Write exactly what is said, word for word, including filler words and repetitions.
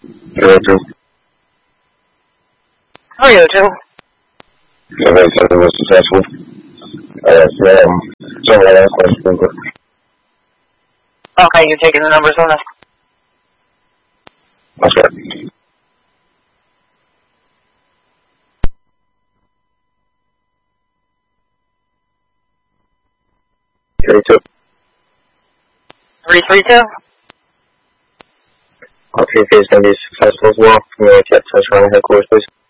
Zero two. three oh two. Yeah, they said it was successful. Uh, so, um, so my last question. Okay, you're taking the numbers on us. That's right. Three two. three three two. Our P P is going to be successful as well. Can you check touch around the headquarters, please?